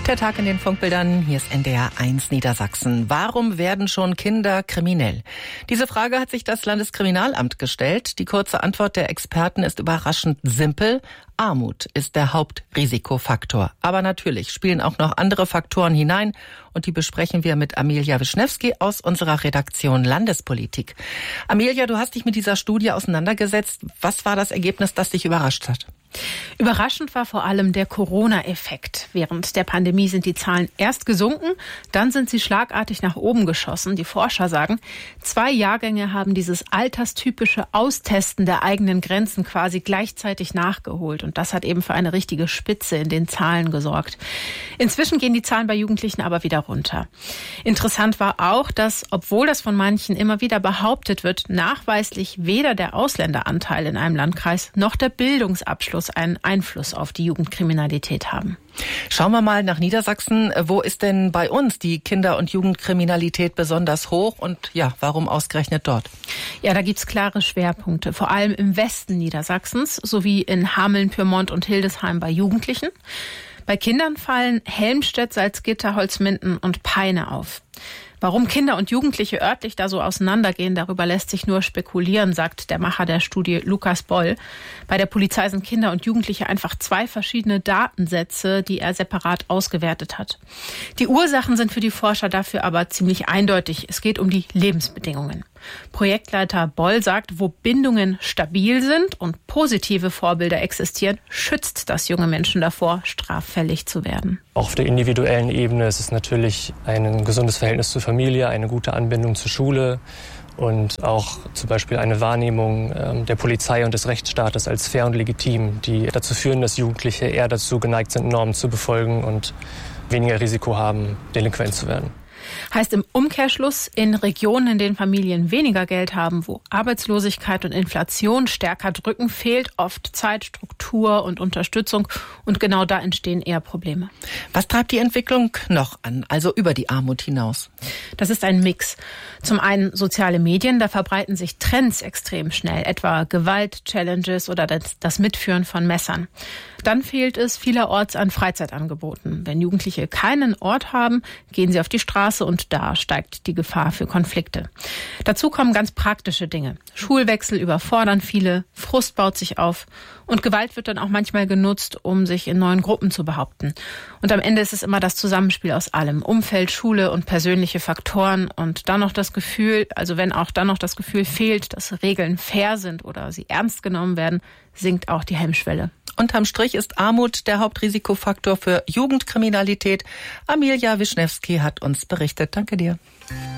Der Tag in den Funkbildern, hier ist NDR 1 Niedersachsen. Warum werden schon Kinder kriminell? Diese Frage hat sich das Landeskriminalamt gestellt. Die kurze Antwort der Experten ist überraschend simpel. Armut ist der Hauptrisikofaktor. Aber natürlich spielen auch noch andere Faktoren hinein. Und die besprechen wir mit Amelia Wischnewski aus unserer Redaktion Landespolitik. Amelia, du hast dich mit dieser Studie auseinandergesetzt. Was war das Ergebnis, das dich überrascht hat? Überraschend war vor allem der Corona-Effekt. Während der Pandemie sind die Zahlen erst gesunken, dann sind sie schlagartig nach oben geschossen. Die Forscher sagen, 2 Jahrgänge haben dieses alterstypische Austesten der eigenen Grenzen quasi gleichzeitig nachgeholt. Und das hat eben für eine richtige Spitze in den Zahlen gesorgt. Inzwischen gehen die Zahlen bei Jugendlichen aber wieder runter. Interessant war auch, dass, obwohl das von manchen immer wieder behauptet wird, nachweislich weder der Ausländeranteil in einem Landkreis noch der Bildungsabschluss einen Einfluss auf die Jugendkriminalität haben. Schauen wir mal nach Niedersachsen. Wo ist denn bei uns die Kinder- und Jugendkriminalität besonders hoch und ja, warum ausgerechnet dort? Ja, da gibt's klare Schwerpunkte, vor allem im Westen Niedersachsens sowie in Hameln, Pyrmont und Hildesheim bei Jugendlichen. Bei Kindern fallen Helmstedt, Salzgitter, Holzminden und Peine auf. Warum Kinder und Jugendliche örtlich da so auseinandergehen, darüber lässt sich nur spekulieren, sagt der Macher der Studie Lukas Boll. Bei der Polizei sind Kinder und Jugendliche einfach 2 verschiedene Datensätze, die er separat ausgewertet hat. Die Ursachen sind für die Forscher dafür aber ziemlich eindeutig. Es geht um die Lebensbedingungen. Projektleiter Boll sagt, wo Bindungen stabil sind und positive Vorbilder existieren, schützt das junge Menschen davor, straffällig zu werden. Auch auf der individuellen Ebene ist es natürlich ein gesundes Verhältnis zur Familie, eine gute Anbindung zur Schule und auch zum Beispiel eine Wahrnehmung der Polizei und des Rechtsstaates als fair und legitim, die dazu führen, dass Jugendliche eher dazu geneigt sind, Normen zu befolgen und weniger Risiko haben, delinquent zu werden. Heißt im Umkehrschluss, in Regionen, in denen Familien weniger Geld haben, wo Arbeitslosigkeit und Inflation stärker drücken, fehlt oft Zeit, Struktur und Unterstützung. Und genau da entstehen eher Probleme. Was treibt die Entwicklung noch an, also über die Armut hinaus? Das ist ein Mix. Zum einen soziale Medien, da verbreiten sich Trends extrem schnell, etwa Gewalt-Challenges oder das Mitführen von Messern. Dann fehlt es vielerorts an Freizeitangeboten. Wenn Jugendliche keinen Ort haben, gehen sie auf die Straße und da steigt die Gefahr für Konflikte. Dazu kommen ganz praktische Dinge. Schulwechsel überfordern viele, Frust baut sich auf und Gewalt wird dann auch manchmal genutzt, um sich in neuen Gruppen zu behaupten. Und am Ende ist es immer das Zusammenspiel aus allem. Umfeld, Schule und persönliche Faktoren und dann noch das Gefühl, also wenn auch dann noch das Gefühl fehlt, dass Regeln fair sind oder sie ernst genommen werden, sinkt auch die Hemmschwelle. Unterm Strich ist Armut der Hauptrisikofaktor für Jugendkriminalität. Amelia Wischnewski hat uns berichtet. Danke dir.